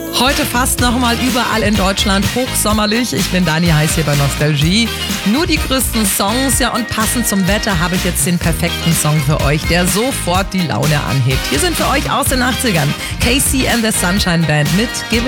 Heute fast nochmal überall in Deutschland hochsommerlich. Ich bin Dani Heiß hier bei Nostalgie. Nur die größten Songs, ja, und passend zum Wetter habe ich jetzt den perfekten Song für euch, der sofort die Laune anhebt. Hier sind für euch aus den 80ern KC and the Sunshine Band mit Give